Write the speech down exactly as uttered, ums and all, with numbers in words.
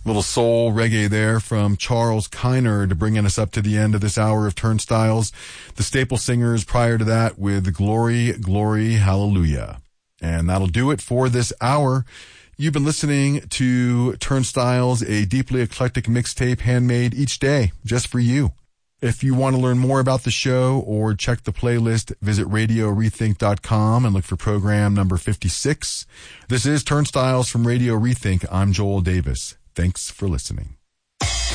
Little soul reggae there from Charles Kynard, bringing us up to the end of this hour of Turnstiles. The Staple Singers prior to that with Glory, Glory, Hallelujah. And that'll do it for this hour. You've been listening to Turnstiles, a deeply eclectic mixtape handmade each day just for you. If you want to learn more about the show or check the playlist, visit radio rethink dot com and look for program number fifty-six. This is Turnstiles from Radio Rethink. I'm Joel Davis. Thanks for listening.